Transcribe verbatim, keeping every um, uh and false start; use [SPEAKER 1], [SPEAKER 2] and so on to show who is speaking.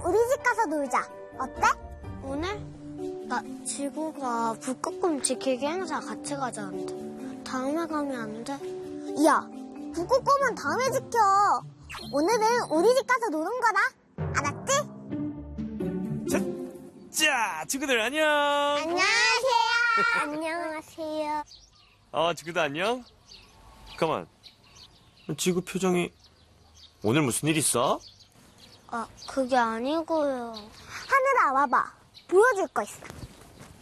[SPEAKER 1] 우리 집 가서 놀자. 어때?
[SPEAKER 2] 오늘? 나 지구가 북극곰 지키기 행사 같이 가자는데 다음에 가면 안 돼?
[SPEAKER 1] 야, 북극곰은 다음에 지켜. 오늘은 우리 집 가서 노는 거다. 알았지?
[SPEAKER 3] 자, 자 친구들 안녕.
[SPEAKER 1] 안녕하세요. 안녕하세요.
[SPEAKER 3] 어, 지구도 안녕. 가만. 지구 표정이 오늘 무슨 일 있어?
[SPEAKER 2] 아, 그게 아니고요.
[SPEAKER 1] 하늘아, 와봐. 보여줄 거 있어.